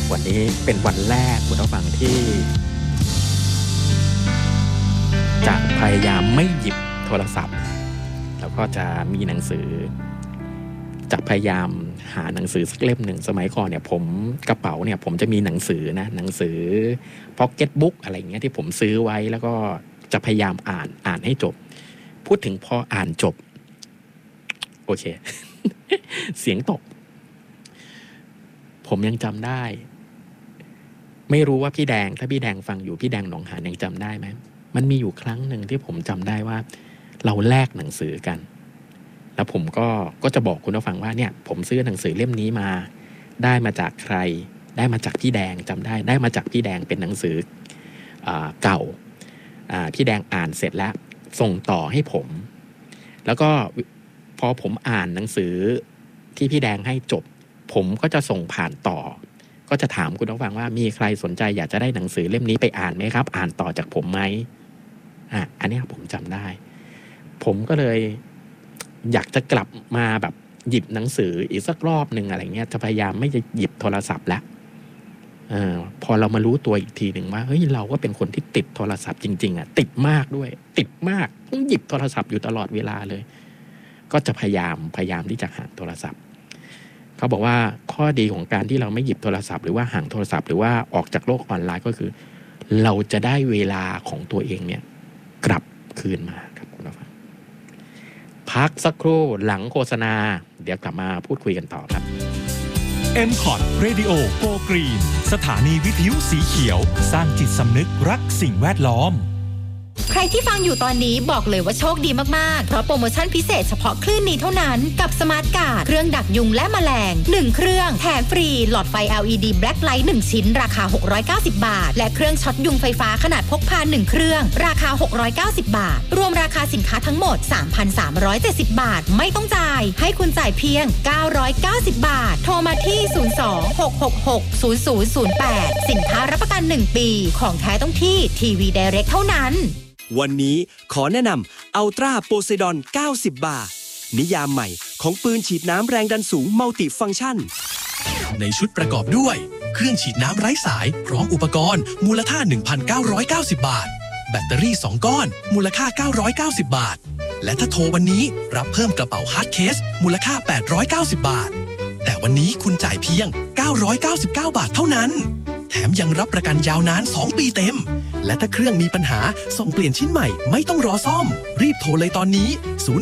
วันนี้เป็นวันแรกคุณผู้ฟังที่จะพยายามไม่หยิบโทรศัพท์แล้วก็จะมีหนังสือจะพยายามหาหนังสือสักเล่มหนึ่งสมัยก่อนเนี่ยผมกระเป๋าเนี่ยผมจะมีหนังสือนะหนังสือพ็อกเก็ตบุ๊กอะไรเงี้ยที่ผมซื้อไว้แล้วก็จะพยายามอ่านให้จบพูดถึงพออ่านจบโอเค เสียงตกผมยังจำได้ไม่รู้ว่าพี่แดงถ้าพี่แดงฟังอยู่พี่แดงหนองหานยังจำได้ไหมมันมีอยู่ครั้งหนึ่งที่ผมจำได้ว่าเราแลกหนังสือกันแล้วผมก็จะบอกคุณผู้ฟังว่าเนี่ยผมซื้อหนังสือเล่มนี้มาได้มาจากใครได้มาจากพี่แดงจำได้มาจากพี่แดงเป็นหนังสือเก่าพี่แดงอ่านเสร็จแล้วส่งต่อให้ผมแล้วก็พอผมอ่านหนังสือที่พี่แดงให้จบผมก็จะส่งผ่านต่อก็จะถามคุณผู้ฟังว่ามีใครสนใจอยากจะได้หนังสือเล่มนี้ไปอ่านไหมครับอ่านต่อจากผมไหมอันนี้ผมจำได้ผมก็เลยอยากจะกลับมาแบบหยิบหนังสืออีกสักรอบหนึ่งอะไรเงี้ยจะพยายามไม่จะหยิบโทรศัพท์แล้วพอเรามารู้ตัวอีกทีหนึ่งว่าเฮ้ยเราก็เป็นคนที่ติดโทรศัพท์จริงๆติดมากด้วยติดมากต้องหยิบโทรศัพท์อยู่ตลอดเวลาเลยก็จะพยายามที่จะห่างโทรศัพท์เขาบอกว่าข้อดีของการที่เราไม่หยิบโทรศัพท์หรือว่าห่างโทรศัพท์หรือว่าออกจากโลกออนไลน์ก็คือเราจะได้เวลาของตัวเองเนี่ยกลับคืนมาครับคุณผู้ฟังพักสักครู่หลังโฆษณาเดี๋ยวกลับมาพูดคุยกันต่อครับ MCOT Radio Go Green สถานีวิทยุสีเขียวสร้างจิตสำนึกรักสิ่งแวดล้อมใครที่ฟังอยู่ตอนนี้บอกเลยว่าโชคดีมากๆเพราะโปรโมชั่นพิเศษเฉพาะคลื่นนี้เท่านั้นกับสมาร์ทการ์ดเครื่องดักยุงและแมลง1เครื่องแถมฟรีหลอดไฟ LED Black Light 1ชิ้นราคา690บาทและเครื่องช็อตยุงไฟฟ้าขนาดพกพา1เครื่องราคา690บาทรวมราคาสินค้าทั้งหมด 3,370 บาทไม่ต้องจ่ายให้คุณจ่ายเพียง990บาทโทรมาที่02-666-0008สินค้ารับประกัน1ปีของแท้ต้องที่ทีวี Direct เท่านั้นวันนี้ขอแนะนำอัลตร้าโพไซดอน90 บาร์นิยามใหม่ของปืนฉีดน้ำแรงดันสูงมัลติฟังก์ชันในชุดประกอบด้วยเครื่องฉีดน้ำไร้สายพร้อมอุปกรณ์มูลค่า 1,990 บาทแบตเตอรี่2ก้อนมูลค่า990บาทและถ้าโทรวันนี้รับเพิ่มกระเป๋าฮาร์ดเคสมูลค่า890บาทแต่วันนี้คุณจ่ายเพียง999บาทเท่านั้นแถมยังรับประกันยาวนาน2ปีเต็มและถ้าเครื่องมีปัญหาส่งเปลี่ยนชิ้นใหม่ไม่ต้องรอซ่อมรีบโทรเลยตอนนี้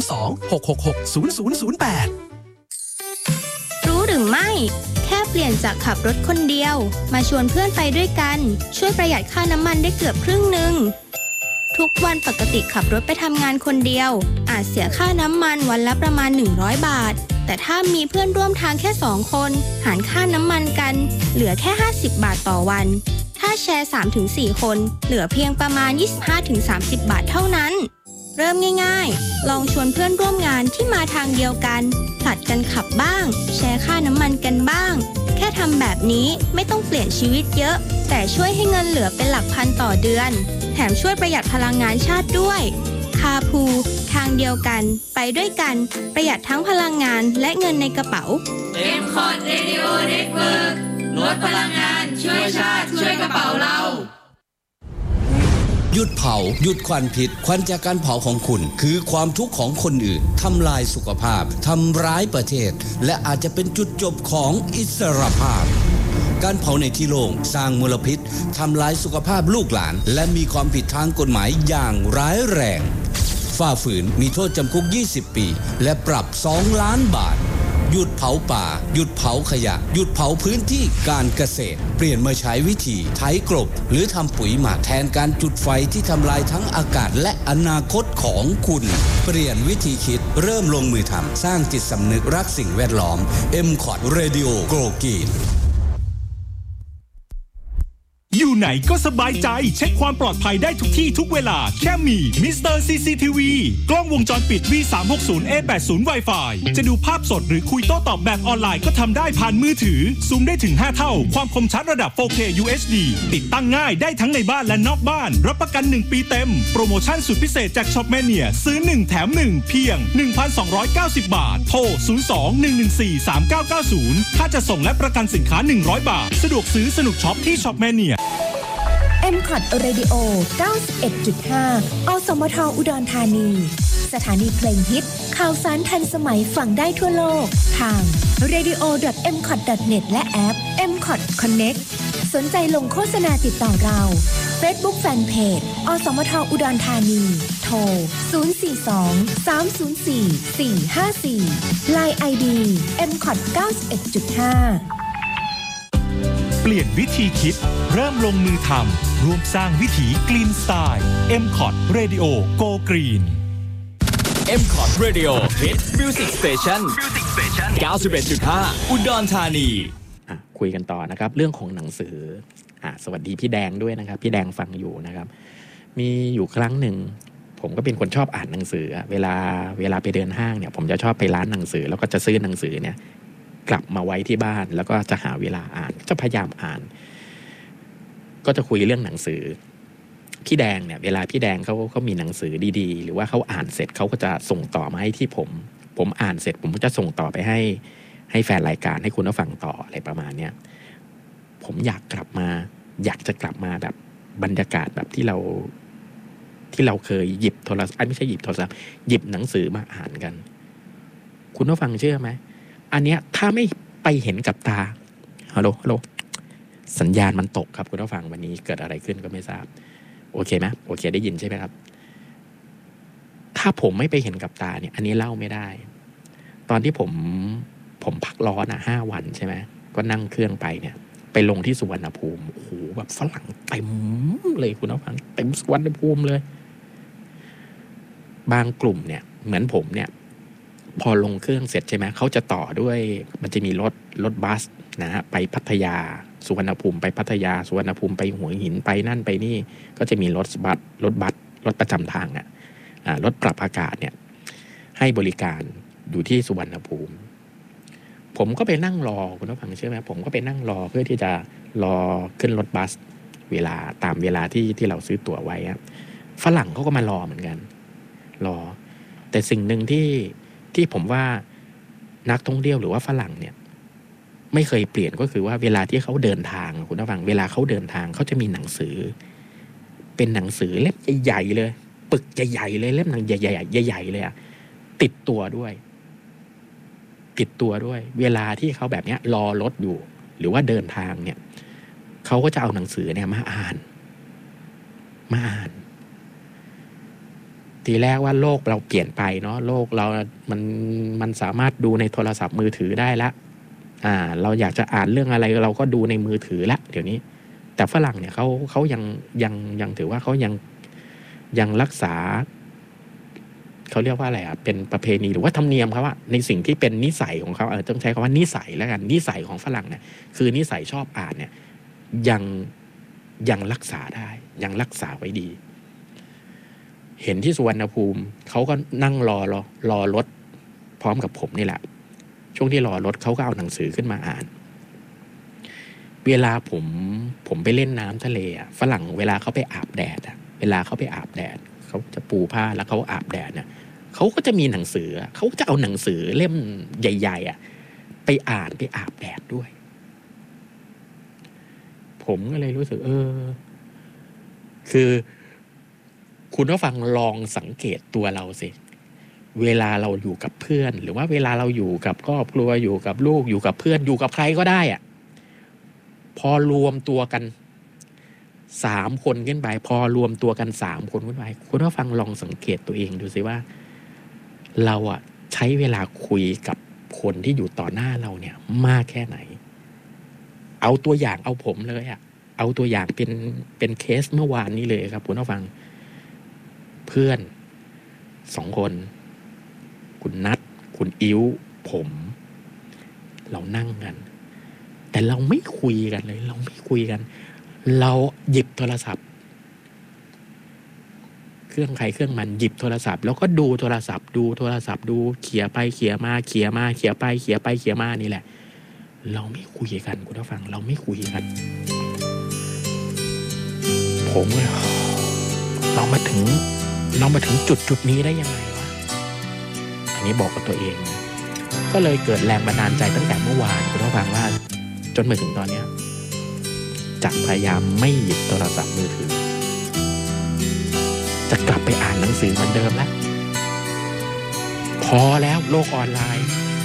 02-666-0008 รู้หรือไม่แค่เปลี่ยนจากขับรถคนเดียวมาชวนเพื่อนไปด้วยกันช่วยประหยัดค่าน้ำมันได้เกือบครึ่งนึงทุกวันปกติขับรถไปทำงานคนเดียวอาจเสียค่าน้ำมันวันละประมาณ100บาทแต่ถ้ามีเพื่อนร่วมทางแค่2คนหารค่าน้ำมันกันเหลือแค่50บาทต่อวันถ้าแชร์ 3-4 คนเหลือเพียงประมาณ 25-30 บาทเท่านั้นเริ่มง่ายๆลองชวนเพื่อนร่วมงานที่มาทางเดียวกันผลัดกันขับบ้างแชร์ค่าน้ำมันกันบ้างแค่ทำแบบนี้ไม่ต้องเปลี่ยนชีวิตเยอะแต่ช่วยให้เงินเหลือเป็นหลักพันต่อเดือนแถมช่วยประหยัดพลังงานชาติด้วยคาพูทางเดียวกันไปด้วยกันประหยัดทั้งพลังงานและเงินในกระเป๋า MCOT Radio Network ลดพลังงานช่วยชาติช่วยกระเป๋าเราหยุดเผาหยุดควันพิษควันจากการเผาของคุณคือความทุกข์ของคนอื่นทำลายสุขภาพทำร้ายประเทศและอาจจะเป็นจุดจบของอิสรภาพการเผาในที่โล่งสร้างมลพิษทำลายสุขภาพลูกหลานและมีความผิดทางกฎหมายอย่างร้ายแรงฝ่าฝืนมีโทษจำคุก20 ปีและปรับ2 ล้านบาทหยุดเผาป่าหยุดเผาขยะหยุดเผาพื้นที่การเกษตรเปลี่ยนมาใช้วิธีไถกลบหรือทำปุ๋ยหมักแทนการจุดไฟที่ทำลายทั้งอากาศและอนาคตของคุณเปลี่ยนวิธีคิดเริ่มลงมือทำสร้างจิตสำนึกรักสิ่งแวดล้อม MCOT Radio Go Green อยู่ไหนก็สบายใจเช็คความปลอดภัยได้ทุกที่ทุกเวลาแค่มีมิสเตอร์ CCTV กล้องวงจรปิด V360A80 Wi-Fi จะดูภาพสดหรือคุยโต้ตอบแบบออนไลน์ก็ทำได้ผ่านมือถือซูมได้ถึง5เท่าความคมชัดระดับ 4K UHD ติดตั้งง่ายได้ทั้งในบ้านและนอกบ้านรับประกัน1ปีเต็มโปรโมชั่นสุดพิเศษจาก Shopmania ซื้อ1แถม1เพียง 1,290 บาทโทร 02-114-3990 ค่าจะส่งและประกันสินค้า100 บาทสะดวกซื้อสนุกช็อปที่ Shopmania M-Cot Radio 91.5 อสมทอุดรธานีสถานีเพลงฮิตข่าวสารทันสมัยฟังได้ทั่วโลกทาง radio.mcot.net และแอป M-Cot Connect สนใจลงโฆษณาติดต่อเรา Facebook Fanpage อสมทอุดรธานีโทร 042-304-454 Line ID M-Cot 91.5 เปลี่ยนวิธีคิดเริ่มลงมือทำร่วมสร้างวิถีกรีนสไตล์ M-Cot Radio Go Green M-Cot Radio Hit Music Station 91.5 อุดรธานีคุยกันต่อนะครับเรื่องของหนังสือสวัสดีพี่แดงด้วยนะครับพี่แดงฟังอยู่นะครับมีอยู่ครั้งหนึ่งผมก็เป็นคนชอบอ่านหนังสือเวลาไปเดินห้างเนี่ยผมจะชอบไปร้านหนังสือแล้วก็จะซื้อหนังสือเนี่ยกลับมาไว้ที่บ้านแล้วก็จะหาเวลาอ่านจะพยายามอ่านก็จะคุยเรื่องหนังสือพี่แดงเนี่ยเวลาพี่แดงเขามีหนังสือดีๆหรือว่าเขาอ่านเสร็จเขาก็จะส่งต่อมาให้ที่ผมอ่านเสร็จผมก็จะส่งต่อไปให้แฟนรายการให้คุณผู้ฟังต่ออะไรประมาณเนี้ยผมอยากจะกลับมาแบบบรรยากาศแบบที่เราเคยหยิบโทรศัพท์ไม่ใช่หยิบโทรศัพท์หยิบหนังสือมาอ่านกันคุณผู้ฟังเชื่อไหมอันเนี้ยถ้าไม่ไปเห็นกับตาฮัลโหลสัญญาณมันตกครับคุณผู้ฟังวันนี้เกิดอะไรขึ้นก็ไม่ทราบโอเคไหมโอเคได้ยินใช่ไหมครับถ้าผมไม่ไปเห็นกับตาเนี่ยอันนี้เล่าไม่ได้ตอนที่ผมพักร้อน5 วันใช่ไหมก็นั่งเครื่องไปเนี่ยไปลงที่สุวรรณภูมิโอ้โหแบบฝรั่งเต็มเลยคุณผู้ฟังเต็มสุวรรณภูมิเลยบางกลุ่มเนี่ยเหมือนผมเนี่ยพอลงเครื่องเสร็จใช่ไหมเขาจะต่อด้วยมันจะมีรถบัสนะฮะไปพัทยาสุวรรณภูมิไปพัทยาสุวรรณภูมิไปหัวหินไปนั่นไปนี่ก็จะมีรถบัสรถประจำทางรถปรับอากาศเนี่ยให้บริการอยู่ที่สุวรรณภูมิผมก็ไปนั่งรอคุณผู้ฟังเชื่อไหมผมก็ไปนั่งรอเพื่อที่จะรอขึ้นรถบัสเวลาตามเวลาที่เราซื้อตั๋วไว้ครับฝรั่งเขาก็มารอเหมือนกันรอแต่สิ่งหนึ่งที่ผมว่านักท่องเที่ยวหรือว่าฝรั่งเนี่ยไม่เคยเปลี่ยนก็คือว่าเวลาที่เขาเดินทางคุณผู้ฟังเวลาเขาเดินทางเขาจะมีหนังสือเป็นหนังสือเล่มใหญ่ๆเลยปึกใหญ่ๆเลยเล่มหนังใหญ่ๆเลยติดตัวด้วยเวลาที่เขาแบบเนี้ยรอรถอยู่หรือว่าเดินทางเนี่ยเขาก็จะเอาหนังสือเนี่ยมาอ่านทีแรกว่าโลกเราเปลี่ยนไปเนาะโลกเรามันสามารถดูในโทรศัพท์มือถือได้ละเราอยากจะอ่านเรื่องอะไรเราก็ดูในมือถือละเดี๋ยวนี้แต่ฝรั่งเนี่ยเขายังถือว่าเขายังรักษาเขาเรียกว่าอะไรเป็นประเพณีหรือว่าธรรมเนียมเขาว่าในสิ่งที่เป็นนิสัยของเขาต้องใช้คำว่านิสัยแล้วกันนิสัยของฝรั่งเนี่ยคือนิสัยชอบอ่านเนี่ยยังรักษาได้ยังรักษาไว้ดีเห็นที่สุวรรณภูมิเขาก็นั่งรอรถพร้อมกับผมนี่แหละช่วงที่รอรถเขาก็เอาหนังสือขึ้นมาอ่านเวลาผมไปเล่นน้ำทะเลฝรั่งเวลาเขาไปอาบแดดเวลาเขาไปอาบแดดเขาจะปูผ้าแล้วเขาอาบแดดเนี่ยเขาก็จะมีหนังสือเขาจะเอาหนังสือเล่มใหญ่ๆไปอ่านไปอาบแดดด้วยผมก็เลยรู้สึกคือคุณผู้ฟังลองสังเกตตัวเราสิเวลาเราอยู่กับเพื่อนหรือว่าเวลาเราอยู่กับครอบครัวอยู่กับลูกอยู่กับเพื่อนอยู่กับใครก็ได้พอรวมตัวกัน3 คนขึ้นไปพอรวมตัวกัน3 คนขึ้นไปคุณผู้ฟังลองสังเกตตัวเองดูสิว่าเราใช้เวลาคุยกับคนที่อยู่ต่อหน้าเราเนี่ยมากแค่ไหนเอาตัวอย่างเอาผมเลยเอาตัวอย่างเป็นเคสเมื่อวานนี้เลยครับคุณผู้ฟังเพื่อน2 คนคุณนัทคุณอิ๋วผมเรานั่งกันแต่เราไม่คุยกันเลยเราไม่คุยกันเราหยิบโทรศัพท์เครื่องใครเครื่องมันหยิบโทรศัพท์แล้วก็ดูโทรศัพท์ดูเขี่ยไปเขี่ยมาเขี่ยไปเขี่ยมานี่แหละเราไม่คุยกันคุณผู้ฟังเราไม่คุยกันผมเรามาถึงจุดนี้ได้ยังไงวะอันนี้บอกกับตัวเองก็เลยเกิดแรงบันดาลใจตั้งแต่เมื่อวานคุณผู้ฟังว่าจนมาถึงตอนนี้จะพยายามไม่หยิบโทรศัพท์มือถือจะกลับไปอ่านหนังสือเหมือนเดิมแล้วพอแล้วโลกออนไลน์